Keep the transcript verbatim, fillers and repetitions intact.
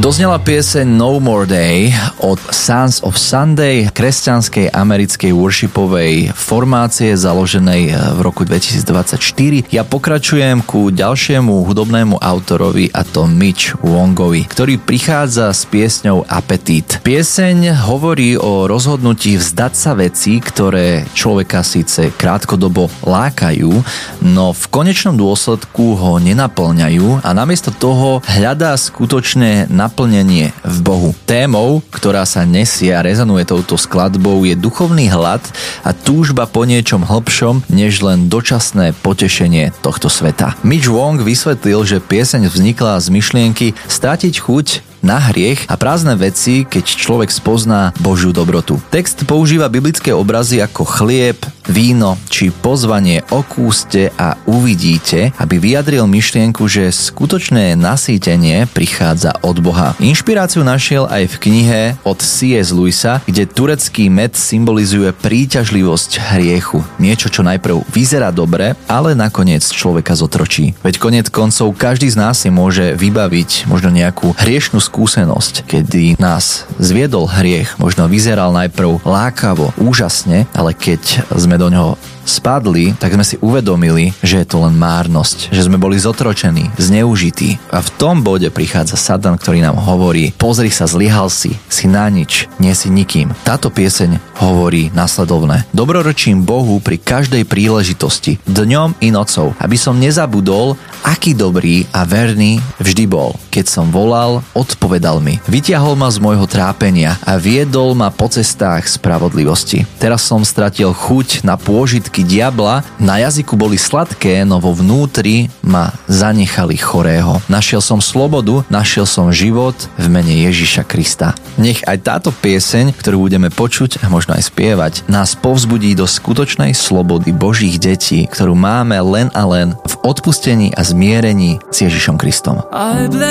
Doznela pieseň No More Day od Sons of Sunday, kresťanskej americkej worshipovej formácie založenej v roku dvetisícdvadsaťštyri. Ja pokračujem ku ďalšiemu hudobnému autorovi, a to Mitch Wongovi, ktorý prichádza s piesňou Apetít. Pieseň hovorí o rozhodnutí vzdať sa vecí, ktoré človeka síce krátkodobo lákajú, no v konečnom dôsledku ho nenaplňajú a namiesto toho hľadá skutočné naplnenie v Bohu. Témou, ktorá sa nesie a rezonuje touto skladbou, je duchovný hlad a túžba po niečom hlbšom, než len dočasné potešenie tohto sveta. Mitch Wong vysvetlil, že pieseň vznikla z myšlienky stratiť chuť na hriech a prázdne veci, keď človek spozná Božiu dobrotu. Text používa biblické obrazy ako chlieb, víno či pozvanie okúste a uvidíte, aby vyjadril myšlienku, že skutočné nasýtenie prichádza od Boha. Inšpiráciu našiel aj v knihe od C S Lewisa, kde turecký med symbolizuje príťažlivosť hriechu. Niečo, čo najprv vyzerá dobre, ale nakoniec človeka zotročí. Veď koniec koncov každý z nás si môže vybaviť možno nejakú hriešnú skúsenosť, kedy nás zviedol hriech, možno vyzeral najprv lákavo, úžasne, ale keď sme do ňoho spadli, tak sme si uvedomili, že je to len márnosť, že sme boli zotročení, zneužití. A v tom bode prichádza Satan, ktorý nám hovorí: pozri sa, zlyhal si, si na nič, nie si nikým. Táto pieseň hovorí nasledovné: dobrorečím Bohu pri každej príležitosti, dňom i nocou, aby som nezabudol, aký dobrý a verný vždy bol. Keď som volal, odpovedal mi. Vytiahol ma z môjho trápenia a viedol ma po cestách spravodlivosti. Teraz som stratil chuť na pôžitky diabla, na jazyku boli sladké, no vo vnútri ma zanechali chorého. Našiel som slobodu, našiel som život v mene Ježiša Krista. Nech aj táto pieseň, ktorú budeme počuť a možno aj spievať, nás povzbudí do skutočnej slobody Božích detí, ktorú máme len a len v odpustení a zmierení s Ježišom Kristom.